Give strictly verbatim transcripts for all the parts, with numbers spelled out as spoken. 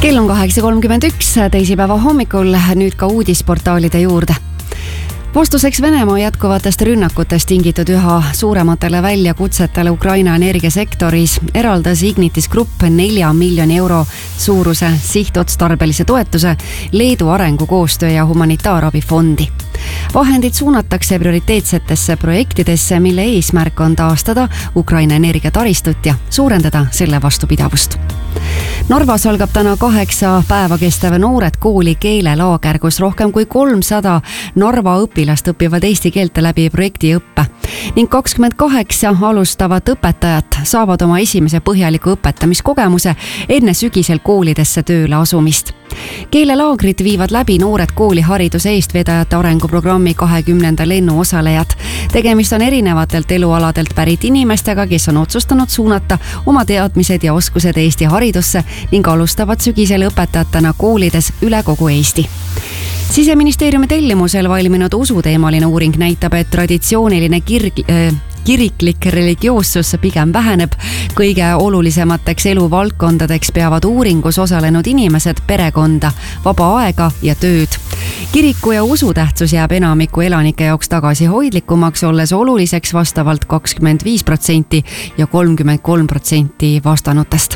Kell on kaheksa kolmkümmend üks teisipäeva hommikul, nüüd ka uudisportaalide juurde. Vastuseks Venemaa jätkuvatest rünnakutest tingitud üha suurematele väljakutsetele Ukraina energiasektoris eraldas Ignitis Grupp nelja miljoni euro suuruse sihtotstarbelise toetuse Leedu arengukoostöö ja humanitaarabi fondi. Vahendid suunatakse prioriteetsetesse projektidesse, mille eesmärk on taastada Ukraina energiataristut ja suurendada selle vastupidavust. Narvas algab täna kaheksa päeva kestev noored kooli keelelaager, kus rohkem kui kolmsada Narva õpilast õpivad eesti keelte läbi projektiõppe ning kakskümmend kaheksa alustavat õpetajat saavad oma esimese põhjaliku õpetamiskogemuse enne sügisel koolidesse tööle asumist. Keelelaagrit viivad läbi noored koolihariduse eestvedajate arenguprogrammi kahekümnenda lennu osalejad. Tegemist on erinevatelt elualadelt pärit inimestega, kes on otsustanud suunata oma teadmised ja oskused Eesti haridusse ning alustavad sügisel õpetajatena koolides üle kogu Eesti. Siseministeeriumi tellimusel valminud usuteemaline uuring näitab, et traditsiooniline kirg, äh, kiriklik religioossus pigem väheneb. Kõige olulisemateks eluvaldkondadeks peavad uuringus osalenud inimesed perekonda, vaba aega ja tööd. Kiriku ja usutähtsus jääb enamiku elanike jaoks tagasihoidlikumaks, olles oluliseks vastavalt kakskümmend viis protsenti ja kolmkümmend kolm protsenti vastanutest.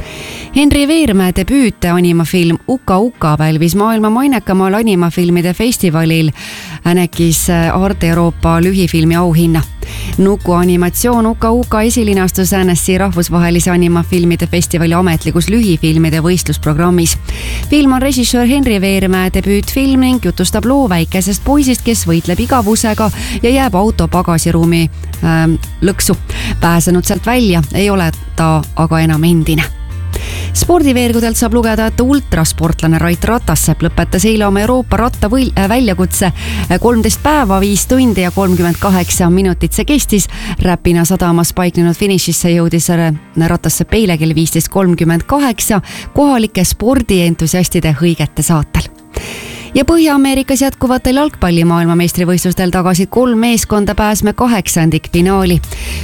Henri Veermäe debüüte animafilm Uka Uka välvis maailma mainekamal animafilmide festivalil Änekis Art Euroopa lühifilmi auhinna. Nuku animatsioon Uka Uka esilinastus N S C rahvusvahelise animafilmide festivali ametlikus lühifilmide võistlusprogrammis. Film on režissöör Henri Veermäe debüütfilm ning jutustab loo väikesest poisist, kes võitleb igavusega ja jääb auto pagasiruumi ähm, lõksu. Pääsenud sealt välja ei ole ta aga enam endine. Spordiveergudelt saab lugeda, et ultrasportlane Rait Ratassepp lõpetas eile oma Euroopa ratta võl- äh, väljakutse kolmteist päeva, viis tundi ja kolmkümmend kaheksa minutit see kestis. Räpina sadamas paiknenud finišisse jõudis Ratassepp eile kell viisteist kolmkümmend kaheksa kohalike spordientusiastide hõigete saatel. Ja Põhja-Ameerikas jätkuvatel jalgpalli maailmameistrivõistlustel tagasid kolm meeskonda pääsme kaheksandikfinaali.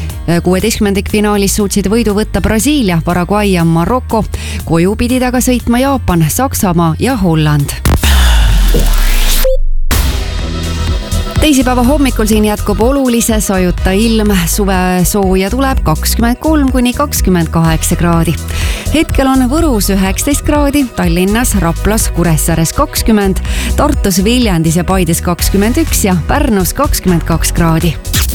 kuueteistkümnendikfinaalis suutsid võidu võtta Brasiilia, Paraguay ja Maroko. Koju pidid aga sõitma Jaapan, Saksamaa ja Holland. Teisipäeva hommikul siin jätkub olulise sajuta ilm, suve sooja tuleb kakskümmend kolm kuni kakskümmend kaheksa kraadi. Hetkel on Võrus üheksateist kraadi, Tallinnas, Raplas, Kuressaares kakskümmend, Tartus, Viljandis ja Paides kakskümmend üks ja Pärnus kakskümmend kaks kraadi.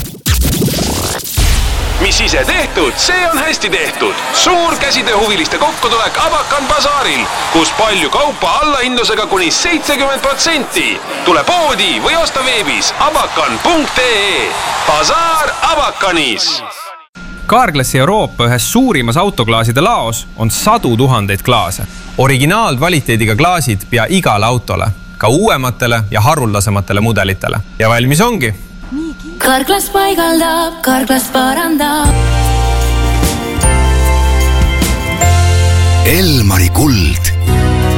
Mis ise tehtud, see on hästi tehtud. Suur käsitööhuviliste kokkutulek Abakan basaaril, kus palju kaupa allahindlusega kuni seitsekümmend protsenti. Tule poodi või osta veebis abakan punkt ee. Basaar Abakanis. Carglassi Euroopa ühes suurimas autoklaaside laos on sadu tuhandeid klaase. Originaalkvaliteediga klaasid pea igale autole, ka uuematele ja haruldasematele mudelitele. Ja valmis ongi. Carglass paigaldab, Carglass parandab. Elmari kuld